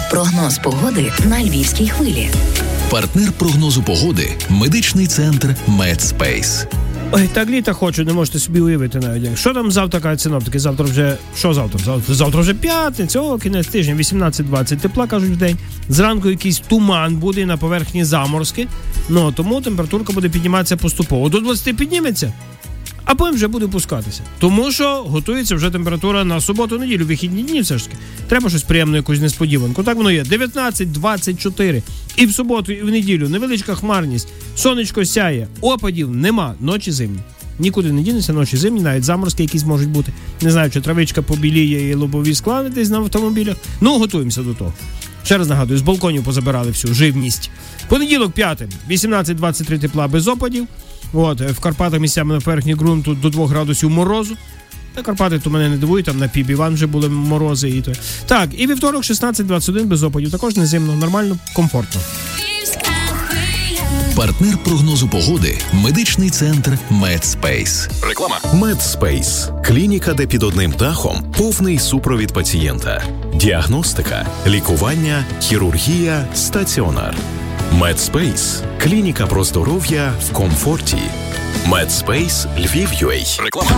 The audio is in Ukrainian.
Прогноз погоди на Львівській хвилі. Партнер прогнозу погоди – медичний центр Медспейс. Ой, так літа хочу, не можете собі уявити навіть. Що там завтра кажуть синоптики? Завтра вже... Що завтра? Завтра вже п'ятниця, кінець тижня, 18-20 тепла, кажуть, в день. Зранку якийсь туман буде на поверхні заморозки, тому температурка буде підніматися поступово. До 20 підніметься, а потім вже буде опускатися. Тому що готується вже температура на суботу-неділю, вихідні дні все ж таки. Треба щось приємне, якусь несподіванку. Так воно є. 19-24. І в суботу, і в неділю невеличка хмарність. Сонечко сяє, опадів нема, ночі зимні. Нікуди не дінеться, ночі зимні, навіть заморозки якісь можуть бути. Не знаю, чи травичка побіліє і лобові скла десь на автомобілях. Готуємося до того. Ще раз нагадую, з балконів позабирали всю живність. Понеділок 5. 18-23 тепла без опадів. В Карпатах місцями на поверхні ґрунту до 2 градусів морозу. На Карпати то мене не дивують, там на Піп-Іван вже були морози. Так, і вівторок 16-21 без опадів. Також незимно, нормально, комфортно. Партнер прогнозу погоди – медичний центр Медспейс. Реклама. Медспейс – клініка, де під одним дахом повний супровід пацієнта. Діагностика, лікування, хірургія, стаціонар. Медспейс – клініка про здоров'я в комфорті. Медспейс Львів.UA. Реклама.